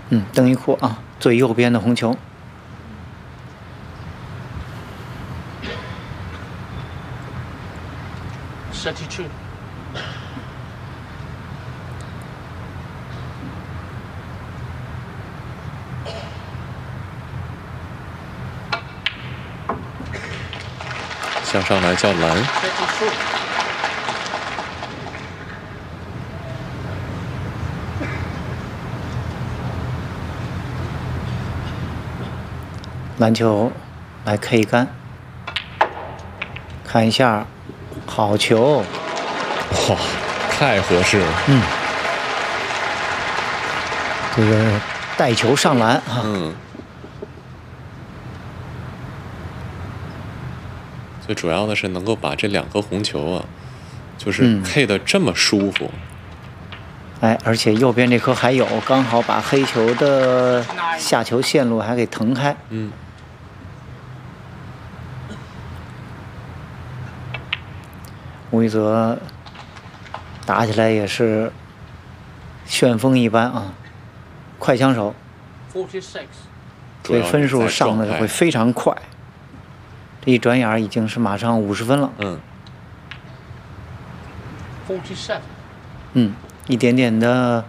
邓一库啊，最右边的红球。 32。 向上来叫蓝。 篮球来 K 杆，看一下，好球！ 哇，太合适了。 这个带球上篮啊。 最主要的是能够把这2个红球啊，就是 K 的这么舒服。 而且右边这颗还有，刚好把黑球的下球线路还给腾开。吴一泽打起来也是旋风一般啊，快枪手，所以分数上的会非常快。这一转眼已经是马上50分了。一点点的，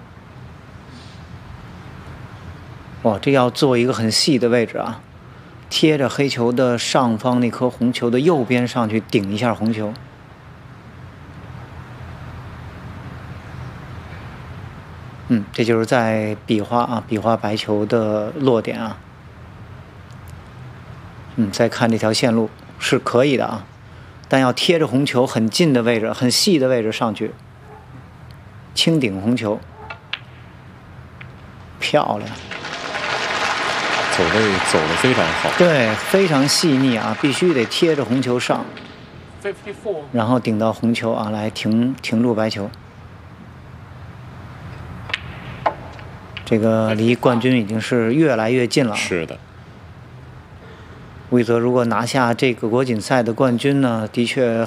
哇，这要做一个很细的位置啊，贴着黑球的上方那颗红球的右边上去顶一下红球。这就是在比划白球的落点啊。再看这条线路是可以的啊，但要贴着红球很近的位置、很细的位置上去，轻顶红球，漂亮。 走位走得非常好。 对，非常细腻啊，必须得贴着红球上，然后顶到红球啊，来停住白球。这个离冠军已经是越来越近了。 是的。 魏泽如果拿下这个国锦赛的冠军呢，的确